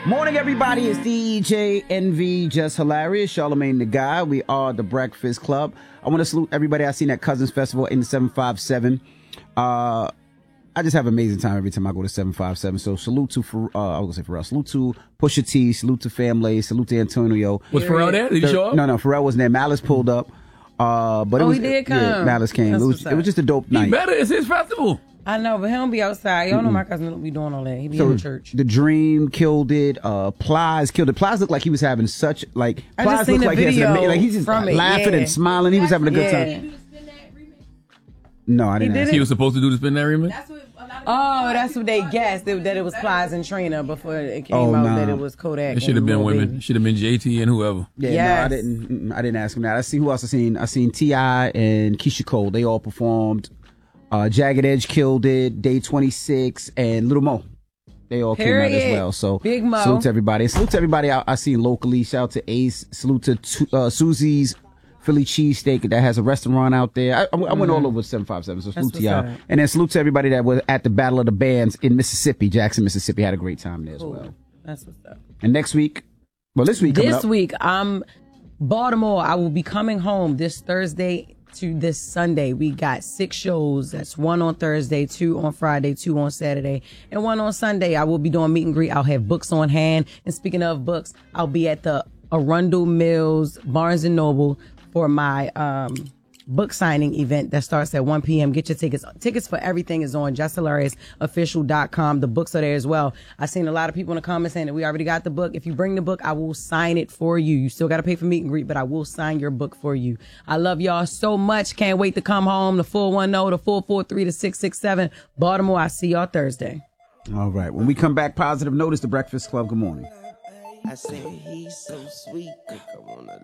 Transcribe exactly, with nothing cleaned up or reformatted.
Morning, everybody. It's D J N V, Just Hilarious, Charlamagne the Guy. We are the Breakfast Club. I want to salute everybody I seen at Cousins Festival in the seven five seven. Uh, I just have an amazing time every time I go to seven five seven. So salute to, uh, I was going to say Pharrell. Salute to Pusha T. Salute to Family. Salute to Antonio. Was Pharrell there? Did he show up? No, no. Pharrell wasn't there. Malice pulled up. Uh, but oh, it was, he did come. Yeah, Malice came. It was, it was just a dope night. He better. It's his festival. I know, but he don't be outside. You don't know my cousin don't be doing all that. He be So in the church. The Dream killed it. Uh, Plies killed it. Plies looked like he was having such like. I Plies just seen looked the like he has an video ama- like he's just from it, laughing yeah. and smiling. He was having a good Yeah. time. No, I didn't. He ask did him. He was supposed to do the spin that remix? That's what a lot of Oh, that's what they guessed, that, that it was Plies and Trina before it came Oh, out nah. that it was Kodak. It should have and been Lil women. Baby. It should have been J T and whoever. Yeah, Yes. no, I didn't. mm-mm, I didn't ask him that. I see who else I seen. I seen T I and Keisha Cole. They all performed. Uh, Jagged Edge killed it. Day twenty-six and Little Mo. They all came out as Period. well. So Big Mo. salute to everybody. And salute to everybody I, I seen locally. Shout out to Ace. Salute to Tu- uh, Susie's Philly cheesesteak that has a restaurant out there. I, I, I went all over seven five seven. So salute to what's y'all. up. And then salute to everybody that was at the Battle of the Bands in Mississippi, Jackson, Mississippi. Had a great time there as well. That's what's up. And next week, well, this week coming This up, week, I'm Baltimore. I will be coming home this Thursday to this Sunday. We got six shows. That's one on Thursday, two on Friday, two on Saturday, and one on Sunday. I will be doing meet and greet. I'll have books on hand. And speaking of books, I'll be at the Arundel Mills Barnes and Noble for my um, book signing event that starts at one p.m. Get your tickets. Tickets for everything is on just hilarious official dot com. The books are there as well. I've seen a lot of people in the comments saying that we already got the book. If you bring the book, I will sign it for you. You still got to pay for meet and greet, but I will sign your book for you. I love y'all so much. Can't wait to come home. The four one zero, the four four three, the six six seven. Baltimore, I see y'all Thursday. all right. When we come back, positive notice, the Breakfast Club. Good morning. I say he's so sweet. Think I wanna